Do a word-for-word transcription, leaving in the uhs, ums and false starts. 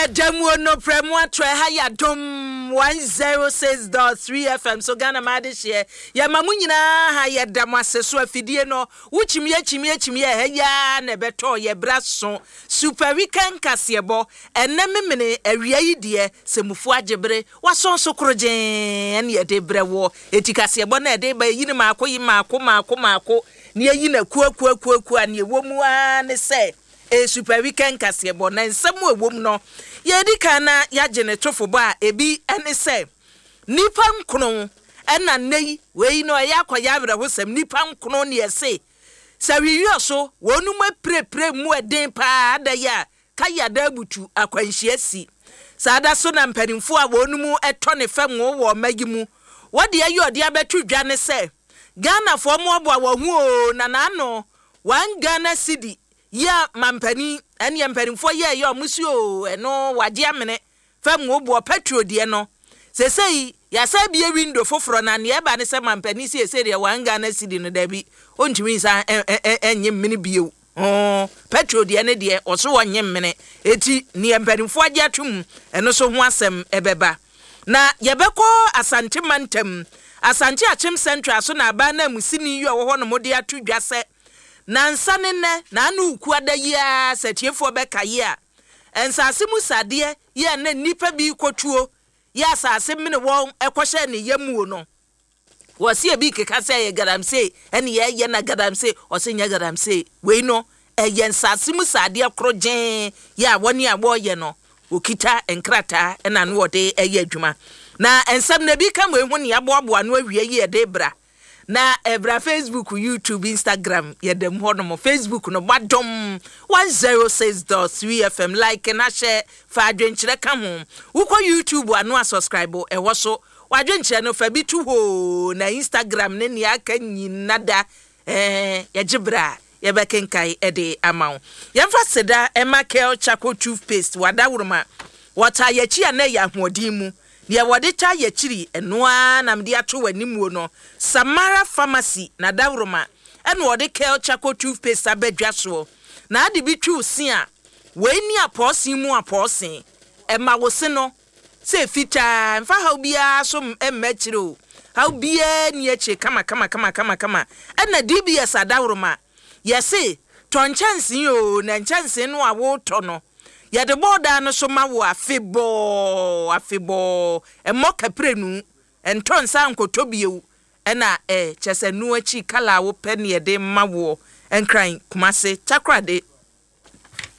Yadamu no premwa try haya dom one oh six point three F M so Ghana madishye ya mamunyina haya damu aseso afidie no wuchimie chimie chimie heya ne beto ye braso super weekend kasebo enne memene awia yidie semufu agebre wasonso krojen ene ye de brewo etikasebo na de ba yini maako yi maako maako maako ne yi na kuo kuo kuo kuo ne womu a ne se e super weekend kasebo na nsemu ewom no ye di kana ya gene tofo ba ebi ene se nipa nkono ena nei we no ya kwaya abra hosem nipa nkono ne yese sawiyo so wonu ma pre pre mu eden pa da ya kaya da butu akwanhia si sada so na mpanimfo a wonu mu eto ne fam wo magimu wode ayi ode abetu dwa ne se Ghana fo mo abo wa hu o na na no one Ghana cedi ya mampani ene yampanimfo ye ye omusuo eno wage amene fam wo bo petrol de no sesei ya sabie window foforo na ne eba ne se mampani si ese de one Ghana cedi no da bi ontimi sa enye mini bio oh petrol de ne de oso wonye mene eti ne yampanimfo age atum eno so ho asem ebeba na yebekọ Asante Mantem Asante Achim Central so na aba na musini yi owo ho no mode atu dwase na nsane ne na anu uku adayia setiefo beka ye a ensase musade ye na nipa bi kotuo ya asase mene won ekohye ne yamuo no wose e bi keka se ye garamse ene ye ye na garamse osenya garamse we no eye ensase musade krogen ya woni abo ye no okita enkrata ena no wode eye adwuma na ensam na bi kam we hu ne aboabo no awie ye de bra na ebra Facebook, YouTube, Instagram yedem hono mo Facebook no badom one oh six point three F M like na share fa adwenkyere ka ho ukọ YouTube anu subscribe e wo so wadwenkyere no fa bitu ho na Instagram ne ne aka nyinada eh yegibra yebekenkai e de amaw yemfa seda emakel charcoal toothpaste wadawuruma wata yachi na ya hoodin mu dia wode cha yachiri enoa na mde ato wanimuo no Samara Pharmacy na dawroma eno wode kel charcoal toothpaste abadwa so na ade bi twu se a weni aposin mu aposin ema wose no se fita mfa ha bia so emmachiri o ha bia ni eche kama kama kama kama kama ena D B S adawroma yese tonchansi o na nchansi no awo to no ya de boda no so ma wo afebo afebo e moka prenu enton san kotobiewu ena e chesenu achi kala wo pe ne de ma wo enkran kumase takrade